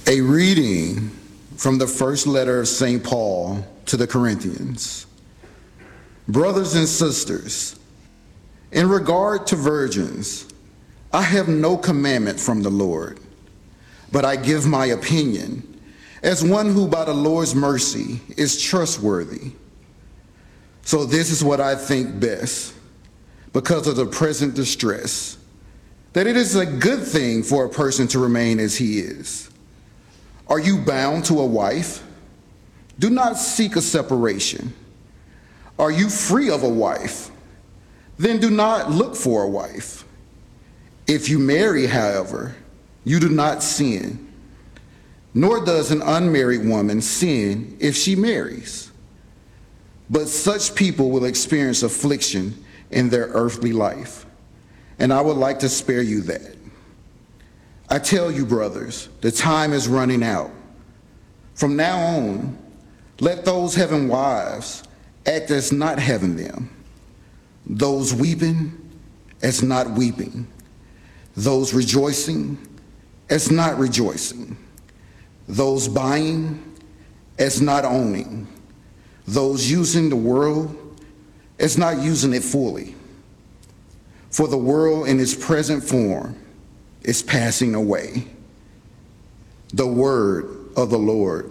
A reading from the first letter of St. Paul to the Corinthians. Brothers and sisters, in regard to virgins, I have no commandment from the Lord, but I give my opinion as one who by the Lord's mercy is trustworthy. So this is what I think best, because of the present distress, that it is a good thing for a person to remain as he is. Are you bound to a wife? Do not seek a separation. Are you free of a wife? Then do not look for a wife. If you marry, however, you do not sin, nor does an unmarried woman sin if she marries. But such people will experience affliction in their earthly life, and I would like to spare you that. I tell you, brothers, the time is running out. From now on, let those having wives act as not having them, those weeping as not weeping, those rejoicing as not rejoicing, those buying as not owning, those using the world as not using it fully. For the world in its present form is passing away. The word of the Lord.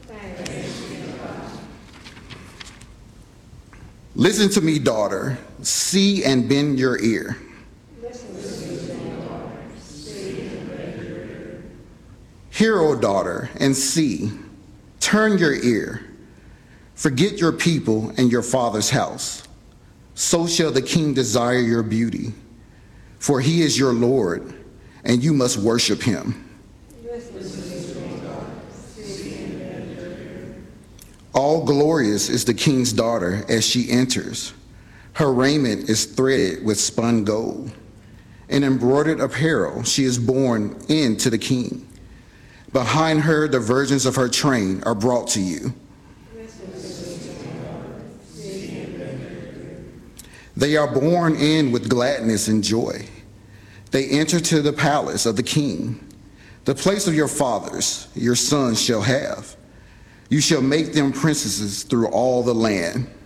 Listen to me, daughter. See and bend your ear. Hear, O daughter, and see. Turn your ear. Forget your people and your father's house. So shall the king desire your beauty. For he is your Lord, and you must worship him. All glorious is the king's daughter as she enters. Her raiment is threaded with spun gold. In embroidered apparel she is borne in to the king. Behind her the virgins of her train are brought to you. They are borne in with gladness and joy. They enter to the palace of the king. The place of your fathers, your sons shall have. You shall make them princesses through all the land.